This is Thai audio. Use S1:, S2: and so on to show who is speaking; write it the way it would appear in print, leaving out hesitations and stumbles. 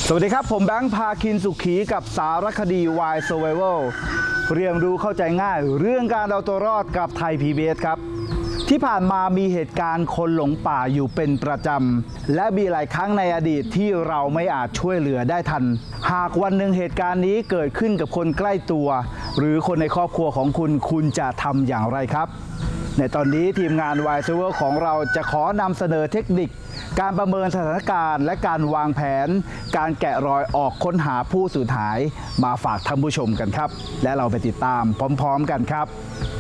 S1: สวัสดีครับผมแบงค์พาคินสุขีกับสารคดี Wild Survival เรียนรู้เข้าใจง่ายเรื่องการเอาตัวรอดกับไทย PBS ครับที่ผ่านมามีเหตุการณ์คนหลงป่าอยู่เป็นประจำและมีหลายครั้งในอดีตที่เราไม่อาจช่วยเหลือได้ทันหากวันหนึ่งเหตุการณ์นี้เกิดขึ้นกับคนใกล้ตัวหรือคนในครอบครัวของคุณจะทำอย่างไรครับในตอนนี้ทีมงาน Wild Survival ของเราจะขอนำเสนอเทคนิคการประเมินสถานการณ์และการวางแผนการแกะรอยออกค้นหาผู้สูญหายมาฝากท่านผู้ชมกันครับและเราไปติดตามพร้อมๆกันครับ